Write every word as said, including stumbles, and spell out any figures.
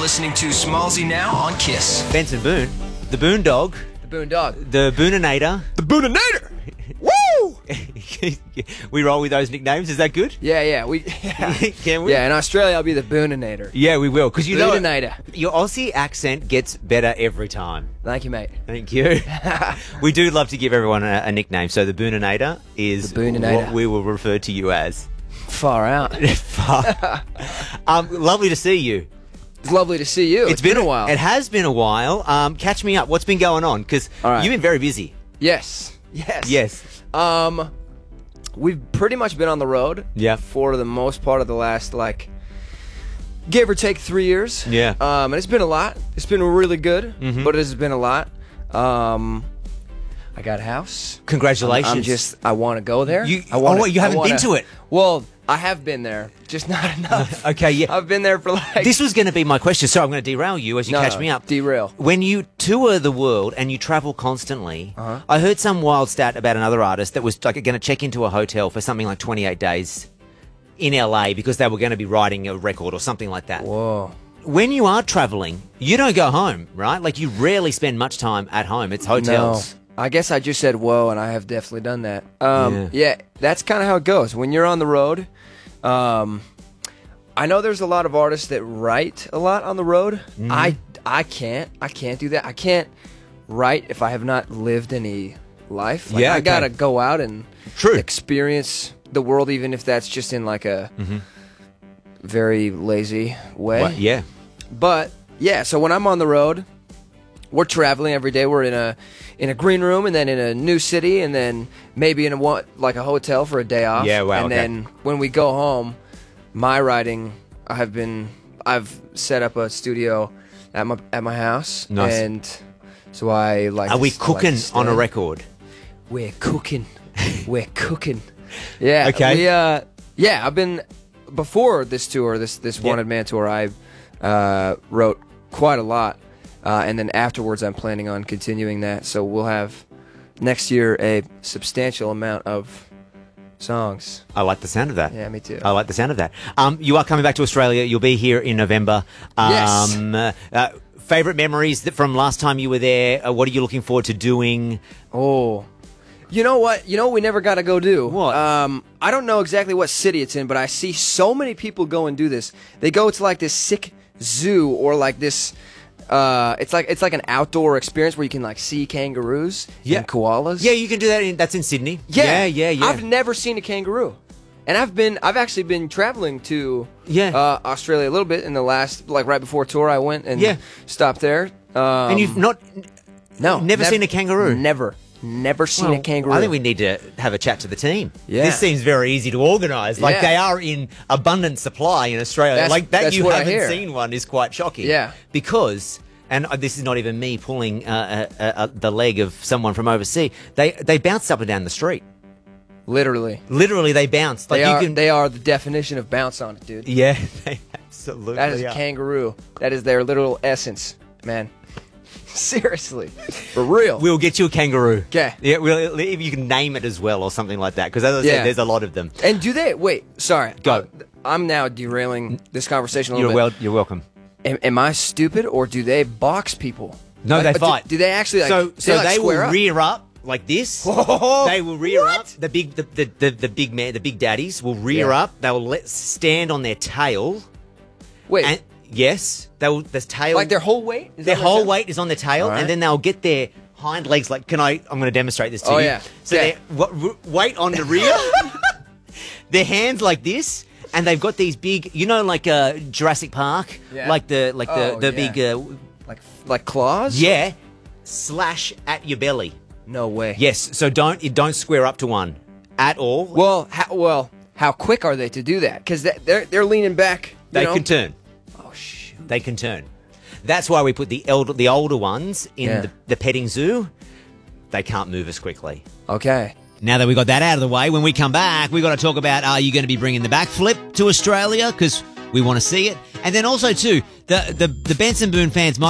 listening to Smallsy Now on Kiss. Benson Boone, the Boondog, The Boondog. the Booninator. The Booninator! Woo! We roll with those nicknames. Is that good? Yeah, yeah. We yeah. Can we? Yeah, in Australia I'll be the Booninator. Yeah, we will. Because you know Booninator. your Aussie accent gets better every time. Thank you, mate. Thank you. We do love to give everyone a, a nickname. So the Booninator is The Booninator. what we will refer to you as. Far out. um, lovely to see you. It's lovely to see you. it's been a while. It has been a while. Um, catch me up. What's been going on? Because All right. you've been very busy. Yes. Yes. Yes. Um, we've pretty much been on the road. Yeah. For the most part of the last, like, give or take three years. Yeah. Um, and it's been a lot. It's been really good, Mhm. but it has been a lot. Um, I got a house. Congratulations. I'm just, I want to go there. You- I wanna, oh, wait, you haven't I wanna- been to it? Well, I have been there, just not enough. Okay, yeah. I've been there for like. This was going to be my question, so I'm going to derail you as you No, catch no, me up. derail. When you tour the world and you travel constantly, Uh-huh. I heard some wild stat about another artist that was like going to check into a hotel for something like twenty-eight days in L A because they were going to be writing a record or something like that. Whoa. When you are traveling, you don't go home, right? Like you rarely spend much time at home. It's hotels. No. I guess I just said whoa, and I have definitely done that. Um, Yeah. yeah. that's kind of how it goes. When you're on the road, um, I know there's a lot of artists that write a lot on the road. Mm-hmm. I, I can't. I can't do that. I can't write if I have not lived any life. Like, Yeah, I okay. gotta go out and True. experience the world, even if that's just in like a very lazy way. What? Yeah. But yeah, so when I'm on the road, we're traveling every day. We're in a in a green room, and then in a new city, and then maybe in a one like a hotel for a day off. Yeah, wow, And okay. then when we go home, my writing, I have been I've set up a studio at my at my house, Nice. and so I like. Are to- we like to cooking on a stand. record? We're cooking. We're cooking. Yeah. Okay. We, uh, yeah, I've been before this tour, this this Yeah. Wanted Man tour. I uh, wrote quite a lot, uh, and then afterwards, I'm planning on continuing that. So we'll have next year a substantial amount of songs. I like the sound of that. Yeah, me too. I like the sound of that. Um, you are coming back to Australia. You'll be here in November. Um, Yes. uh, uh, favorite memories that from last time you were there? Uh, what are you looking forward to doing? Oh. You know what? You know what we never got to go do? What? Um, I don't know exactly what city it's in, but I see so many people go and do this. They go to like this sick zoo or like this. Uh, it's like it's like an outdoor experience where you can like see kangaroos Yeah. and koalas. Yeah, you can do that. In, that's in Sydney. yeah, yeah, yeah. yeah. I've never seen a kangaroo, and I've been I've actually been traveling to Yeah. uh, Australia a little bit in the last like right before tour. I went and Yeah. stopped there. Um, and you've not no never nev- seen a kangaroo? Never, never seen Well, a kangaroo. I think we need to have a chat to the team. Yeah. This seems very easy to organise. Like Yeah. they are in abundant supply in Australia. That's- like that that's you what I haven't hear. seen one is quite shocking. Yeah. Because, and uh, this is not even me pulling uh, uh, uh, the leg of someone from overseas. They they bounce up and down the street. Literally. Literally, they bounce. Like They you are, can. they are the definition of bounce on it, dude. yeah, they absolutely. That is are. a kangaroo. That is their literal essence, man. Seriously. For real. We'll get you a kangaroo. 'Kay. Yeah, we'll, if you can name it as well or something like that. Because as I Yeah. said, there's a lot of them. And do they... Wait, sorry. Go. Uh, I'm now derailing this conversation a You're little well. bit. You're welcome. Am, am I stupid, or do they box people? No, Like, they do- fight. Do, they actually, like... so do so they, like, they will square up? rear up like this. Whoa, They will rear what? up. The big the, the, the, the big man the big daddies will rear Yeah. up. They will let stand on their tail. Wait, And yes, they will the tail like their whole weight? Is their that what whole it says? weight is on their tail, All right. and then they'll get their hind legs. Like, can I? I'm going to demonstrate this to Oh, you. yeah. So Okay. their what, r- weight on the rear, their hands like this, and they've got these big, you know, like uh, Jurassic Park, Yeah. like the like the Oh, the yeah. big uh, Like, like claws? yeah, slash at your belly. No way. Yes, so don't you don't square up to one at all. Well, how, well, how quick are they to do that? Because they're, they're leaning back. you they know? can turn. Oh, shoot. They can turn. That's why we put the elder, the older ones in Yeah. the, the petting zoo. They can't move as quickly. Okay. Now that we got that out of the way, when we come back, we got to talk about, are you going to be bringing the backflip to Australia? Because we want to see it. And then also, too, the, the, the Benson Boone fans might